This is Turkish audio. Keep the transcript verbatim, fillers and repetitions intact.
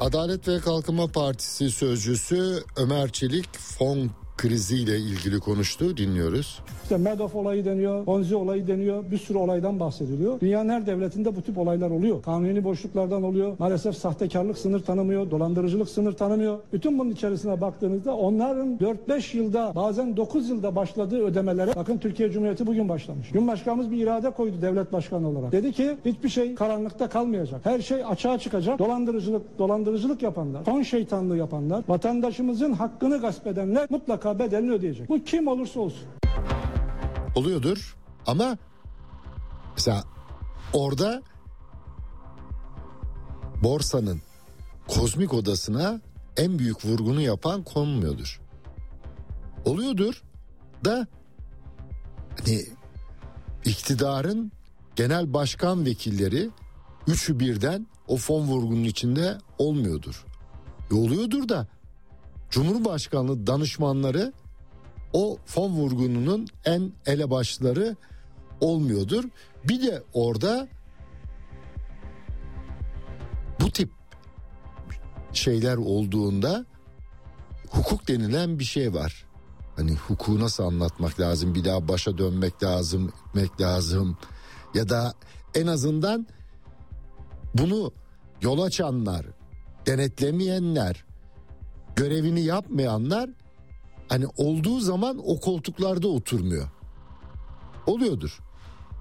Adalet ve Kalkınma Partisi sözcüsü Ömer Çelik fon kriziyle ilgili konuştu. Dinliyoruz. İşte Madoff olayı deniyor, Ponzi olayı deniyor, bir sürü olaydan bahsediliyor. Dünyanın her devletinde bu tip olaylar oluyor. Kanuni boşluklardan oluyor. Maalesef sahtekarlık sınır tanımıyor, dolandırıcılık sınır tanımıyor. Bütün bunun içerisine baktığınızda onların dört beş yılda, bazen dokuz yılda başladığı ödemelere, bakın Türkiye Cumhuriyeti bugün başlamış. Cumhurbaşkanımız bir irade koydu devlet başkanı olarak. Dedi ki hiçbir şey karanlıkta kalmayacak. Her şey açığa çıkacak. Dolandırıcılık, dolandırıcılık yapanlar, fon şeytanlığı yapanlar, vatandaşımızın hakkını gasp edenler mutlaka bedelini ödeyecek. Bu kim olursa olsun. Oluyordur ama mesela orada borsanın kozmik odasına en büyük vurgunu yapan konmuyordur. Oluyordur da hani iktidarın genel başkan vekilleri üçü birden o fon vurgunun içinde olmuyordur. E oluyordur da Cumhurbaşkanlığı danışmanları o fon vurgununun en elebaşları olmuyordur. Bir de orada bu tip şeyler olduğunda hukuk denilen bir şey var. Hani hukuku nasıl anlatmak lazım? Bir daha başa dönmek lazım, etmek lazım. Ya da en azından bunu yol açanlar, denetlemeyenler, görevini yapmayanlar hani olduğu zaman o koltuklarda oturmuyor. Oluyordur.